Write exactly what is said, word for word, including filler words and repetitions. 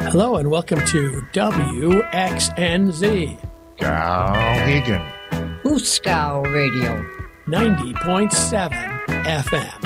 Hello and welcome to W X N Z. Skowhegan. Ooskow Radio. ninety point seven F M.